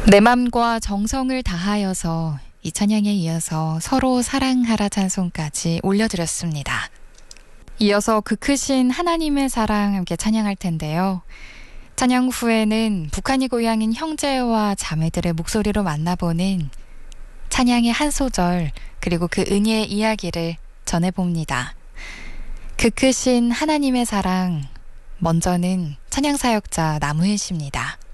내 맘과 정성을 다하여서 이 찬양에 이어서 서로 사랑하라 찬송까지 올려드렸습니다. 이어서 그 크신 하나님의 사랑 함께 찬양할 텐데요. 찬양 후에는 북한이 고향인 형제와 자매들의 목소리로 만나보는 찬양의 한 소절 그리고 그 은혜의 이야기를 전해봅니다. 그 크신 하나님의 사랑, 먼저는 찬양 사역자 남우현 씨입니다.